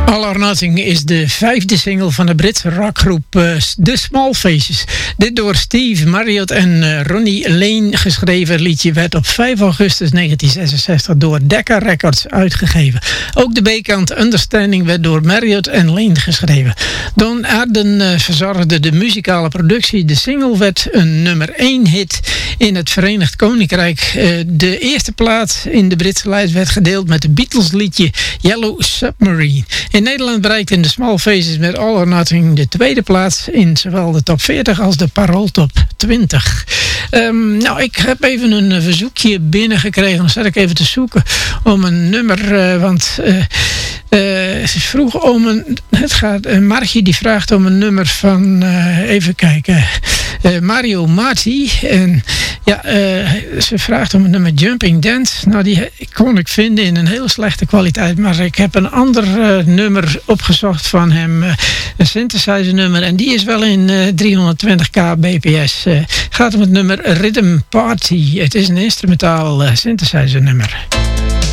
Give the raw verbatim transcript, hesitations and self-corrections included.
All or Nothing is de vijfde single van de Britse rockgroep uh, The Small Faces. Dit door Steve Marriott en uh, Ronnie Lane geschreven liedje werd op vijf augustus negentien zesenzestig door Decca Records uitgegeven. Ook de B-kant Understanding werd door Marriott en Lane geschreven. Don Arden uh, verzorgde de muzikale productie. De single werd een nummer één hit in het Verenigd Koninkrijk. Uh, de eerste plaats in de Britse lijst werd gedeeld met de Beatles liedje Yellow Submarine. In Nederland bereikten de Small Faces met All or Nothing de tweede plaats in zowel de top veertig als de Parool top twintig. Um, nou, ik heb even een verzoekje binnengekregen. Dan zat ik even te zoeken om een nummer, uh, want uh, uh, ze vroeg om een, het gaat, uh, Margie die vraagt om een nummer van, uh, even kijken, uh, Mario Marti. En ja, uh, ze vraagt om een nummer Jumping Dance. Nou, die kon ik vinden in een heel slechte kwaliteit, maar ik heb een ander uh, nummer opgezocht van hem, uh, een synthesizer nummer, en die is wel in uh, driehonderdtwintig k bps. Uh, gaat om het nummer Rhythm Party. Het is een instrumentaal uh, synthesizer nummer.